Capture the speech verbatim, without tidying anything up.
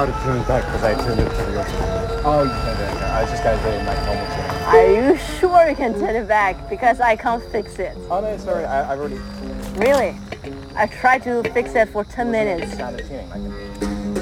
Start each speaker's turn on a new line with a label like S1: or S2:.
S1: how to tune it back because I tuned it to the original.
S2: Oh, you can do it. I just got it in my normal tuning.
S3: Are you sure you can turn it back? Because I can't fix it.
S2: Oh no, sorry. I, I've already.
S3: Really? I tried to fix it for ten minutes.
S2: Standard tuning. I can.